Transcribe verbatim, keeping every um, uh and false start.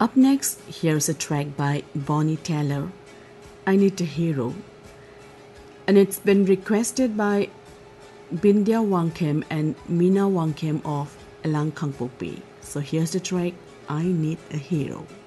Up next, here's a track by Bonnie Taylor, I Need a Hero. And it's been requested by Bindya Wangkem and Mina Wangkem of Elang Kangpopi. So here's the track, I Need a Hero.